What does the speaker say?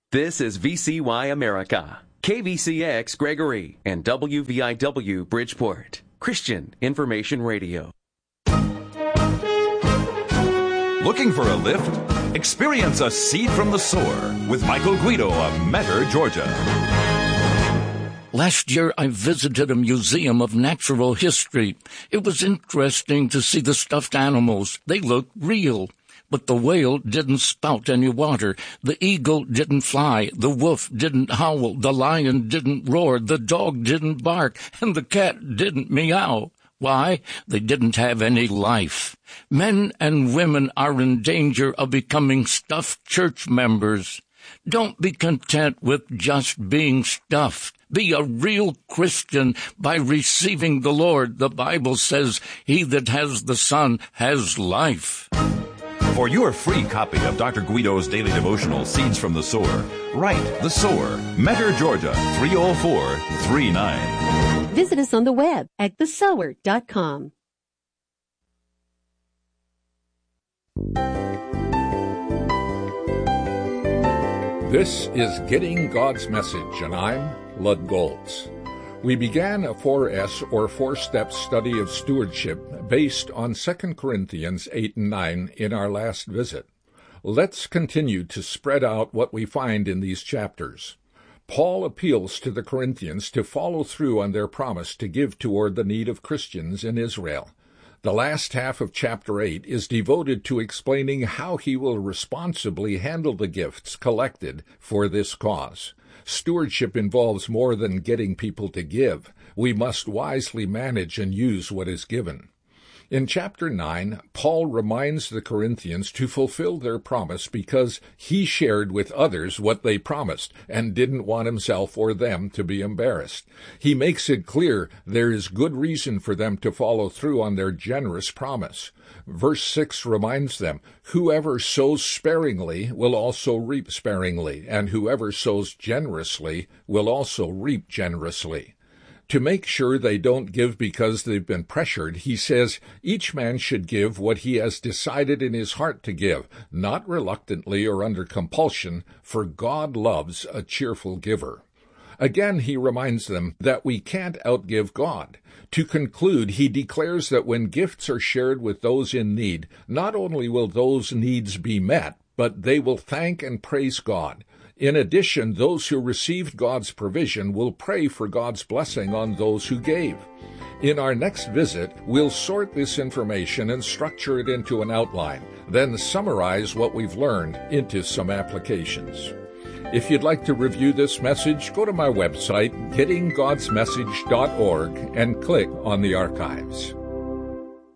This is VCY America, KVCX Gregory, and WVIW Bridgeport, Christian Information Radio. Looking for a lift? Experience a seed from the sower with Michael Guido of Metter, Georgia. Last year, I visited a museum of natural history. It was interesting to see the stuffed animals. They looked real. But the whale didn't spout any water. The eagle didn't fly. The wolf didn't howl. The lion didn't roar. The dog didn't bark. And the cat didn't meow. Why? They didn't have any life. Men and women are in danger of becoming stuffed church members. Don't be content with just being stuffed. Be a real Christian by receiving the Lord. The Bible says, "He that has the Son has life." For your free copy of Dr. Guido's daily devotional, Seeds from the Sower, write The Sower, Metter, Georgia, 30439. Visit us on the web at thesower.com. This is Getting God's Message, and I'm Lud Goltz. We began a 4S or 4-step study of stewardship based on 2 Corinthians 8 and 9 in our last visit. Let's continue to spread out what we find in these chapters. Paul appeals to the Corinthians to follow through on their promise to give toward the need of Christians in Israel. The last half of chapter 8 is devoted to explaining how he will responsibly handle the gifts collected for this cause. Stewardship involves more than getting people to give. We must wisely manage and use what is given. In chapter 9, Paul reminds the Corinthians to fulfill their promise because he shared with others what they promised and didn't want himself or them to be embarrassed. He makes it clear there is good reason for them to follow through on their generous promise. Verse 6 reminds them, "Whoever sows sparingly will also reap sparingly, and whoever sows generously will also reap generously." To make sure they don't give because they've been pressured, he says each man should give what he has decided in his heart to give, not reluctantly or under compulsion, for God loves a cheerful giver. Again, he reminds them that we can't outgive God. To conclude, he declares that when gifts are shared with those in need, not only will those needs be met, but they will thank and praise God. In addition, those who received God's provision will pray for God's blessing on those who gave. In our next visit, we'll sort this information and structure it into an outline, then summarize what we've learned into some applications. If you'd like to review this message, go to my website, gettinggodsmessage.org, and click on the archives.